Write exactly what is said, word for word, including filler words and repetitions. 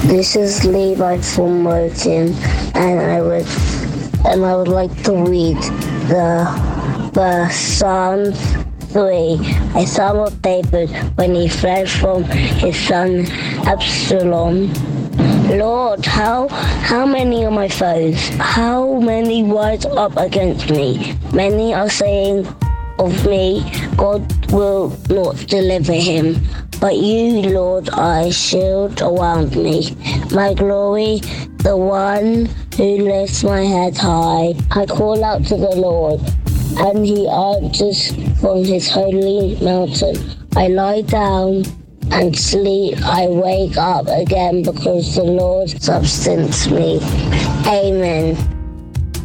This is Levi from Woking, and I would and I would like to read the the Psalm three, a psalm of David when he fled from his son Absalom. Lord, how how many are my foes? How many rise up against me? Many are saying of me, God will not deliver him. But you, Lord, are a shield around me, my glory, the one who lifts my head high. I call out to the Lord, and he answers from his holy mountain. I lie down and sleep. I wake up again because the Lord sustains me. Amen.